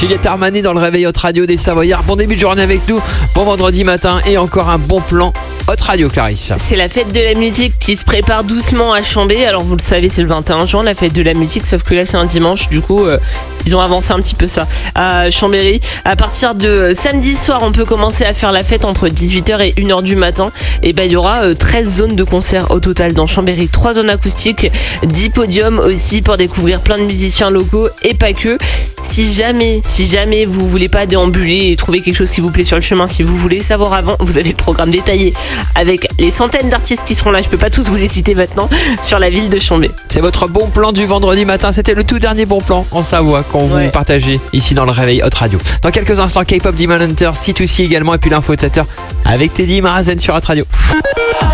Juliette Armanet dans le réveil Hot Radio des Savoyards. Bon début de journée avec nous. Bon vendredi matin et encore un bon plan Hot Radio, Clarisse. C'est la fête de la musique qui se prépare doucement à Chambé. Alors vous le savez, c'est le 21 juin, la fête de la musique, sauf que là c'est un dimanche. Du coup, ils ont avancé un petit peu ça à Chambéry. À partir de samedi soir, on peut commencer à faire la fête entre 18h et 1h du matin. Et ben il y aura 13 zones de concert au total dans Chambéry. 3 zones acoustiques, 10 podiums aussi pour découvrir plein de musiciens locaux et pas que. Si jamais vous voulez pas déambuler et trouver quelque chose qui vous plaît sur le chemin, si vous voulez savoir avant, vous avez le programme détaillé avec les centaines d'artistes qui seront là. Je peux pas tous vous les citer maintenant sur la ville de Chambé. C'est votre bon plan du vendredi matin. C'était le tout dernier bon plan en Savoie qu'on vous partageait ici dans le réveil Hot Radio. Dans quelques instants, K-pop Demon Hunter, C2C également, et puis l'info de 7h avec Teddy Marazen sur Hot Radio.